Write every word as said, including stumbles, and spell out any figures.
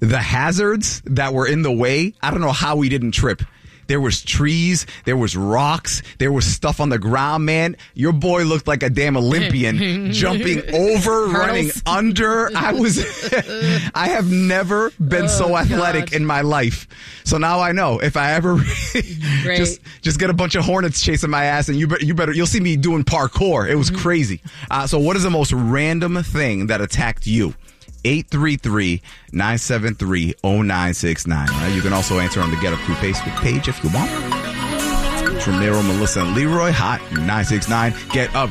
the hazards that were in the way, I don't know how we didn't trip. There was trees, there was rocks, there was stuff on the ground, man. Your boy looked like a damn Olympian, jumping over, Hurdles. running under. I was, I have never been Oh, so athletic God. in my life. So now I know if I ever just just get a bunch of hornets chasing my ass, and you better, you better, you'll see me doing parkour. It was Mm-hmm. crazy. Uh, so what is the most random thing that attacked you? eight three three, nine seven three, zero nine six nine. All right? You can also answer on the Get Up Crew Facebook page if you want. It's Ramiro, Melissa, and Leroy. Hot nine six nine. Get Up